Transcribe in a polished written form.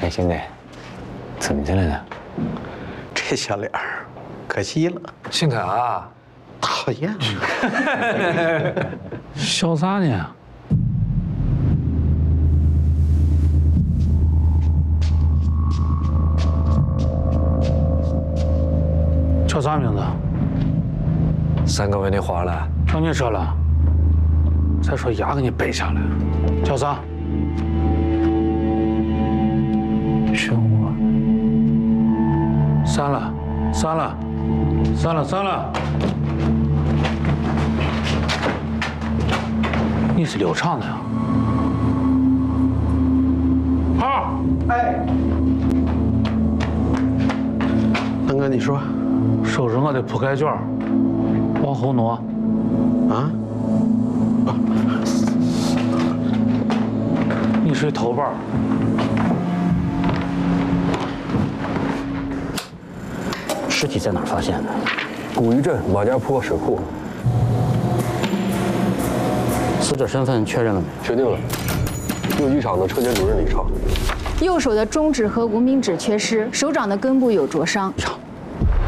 哎，现在怎么的了呢？ 这小脸儿，可惜了。 姓凯啊， 讨厌。 笑啥呢？叫啥名字？ 3个问题花了， 叫你说了，再说牙给你掰下来，叫啥？选我。删了，删了，删了，删了。你是刘畅的呀？好。 哎，大哥，你说， 收拾我的铺盖卷，往后挪。 啊？ 你睡头班。 尸体在哪儿发现的？ 古鱼镇马家坡水库。 死者身份确认了没？ 确定了，右机厂的车间主任李畅。 右手的中指和无名指缺失，手掌的根部有灼伤。